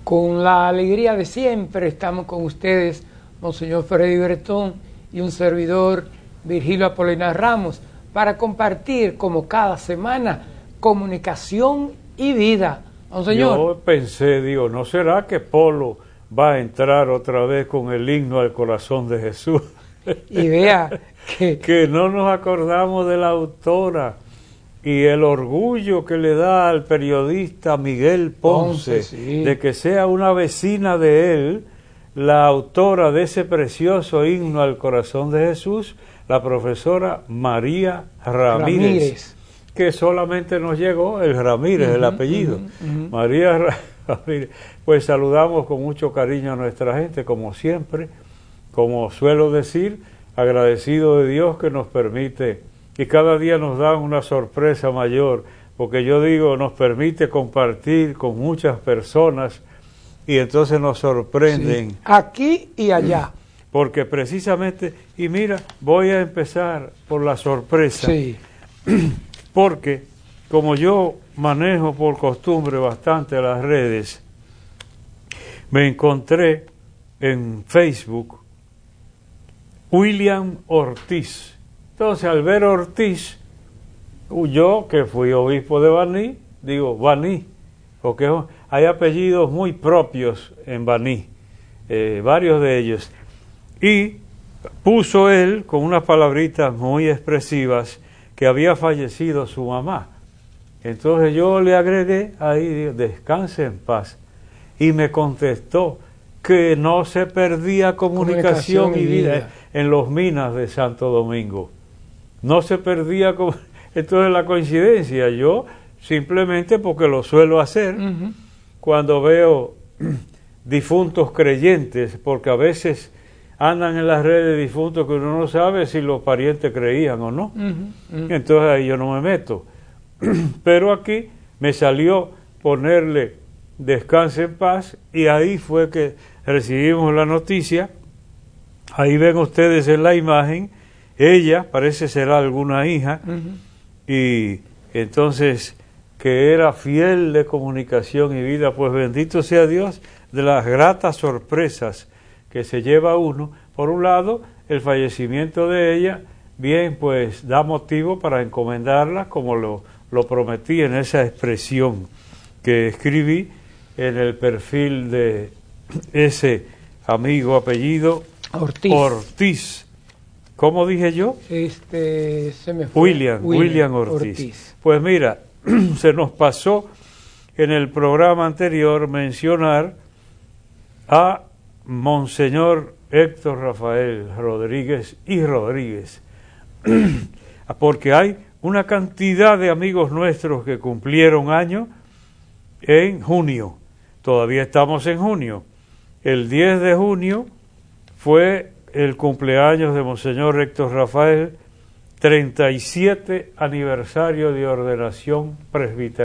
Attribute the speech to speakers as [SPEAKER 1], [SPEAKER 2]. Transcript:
[SPEAKER 1] Con la alegría de siempre estamos con ustedes, Monseñor Freddy Bretón y un servidor, Virgilio Apolinar Ramos, para compartir, como cada semana, comunicación y vida. Monseñor.
[SPEAKER 2] Yo pensé, ¿no será que Polo va a entrar otra vez con el himno al corazón de Jesús?
[SPEAKER 1] Y vea
[SPEAKER 2] que no nos acordamos de la autora y el orgullo que le da al periodista Miguel Ponce,
[SPEAKER 1] sí,
[SPEAKER 2] de que sea una vecina de él la autora de ese precioso himno al corazón de Jesús, la profesora María Ramírez. Que solamente nos llegó el Ramírez, el apellido. María Ramírez. Pues saludamos con mucho cariño a nuestra gente, como siempre, como suelo decir, agradecido de Dios que nos permite, y cada día nos da una sorpresa mayor, porque yo digo, nos permite compartir con muchas personas, y entonces nos sorprenden.
[SPEAKER 1] Sí, aquí y allá.
[SPEAKER 2] Porque precisamente, y mira, voy a empezar por la sorpresa.
[SPEAKER 1] Sí.
[SPEAKER 2] Porque como yo manejo por costumbre bastante las redes, me encontré en Facebook William Ortiz. Entonces, al ver Ortiz, yo que fui obispo de Baní, digo Baní, porque hay apellidos muy propios en Baní, varios de ellos. Y puso él con unas palabritas muy expresivas que había fallecido su mamá. Entonces yo le agregué ahí, descanse en paz. Y me contestó que no se perdía comunicación y vida en los minas de Santo Domingo. No se perdía. Entonces la coincidencia, yo simplemente porque lo suelo hacer, cuando veo difuntos creyentes, porque a veces andan en las redes difuntos que uno no sabe si los parientes creían o no. Entonces ahí yo no me meto. Pero aquí me salió ponerle descanse en paz y ahí fue que recibimos la noticia. Ahí ven ustedes en la imagen, ella parece ser alguna hija y entonces que era fiel de comunicación y vida. Pues bendito sea Dios de las gratas sorpresas que se lleva uno. Por un lado, el fallecimiento de ella, bien, pues da motivo para encomendarla, como lo prometí en esa expresión que escribí en el perfil de ese amigo apellido Ortiz. ¿Cómo dije yo?
[SPEAKER 1] Se me fue.
[SPEAKER 2] William Ortiz. Pues mira, se nos pasó en el programa anterior mencionar a Monseñor Héctor Rafael Rodríguez y Rodríguez, porque hay una cantidad de amigos nuestros que cumplieron año en junio. Todavía estamos en junio. El 10 de junio fue el cumpleaños de Monseñor Héctor Rafael, 37 aniversario de ordenación presbiteriana.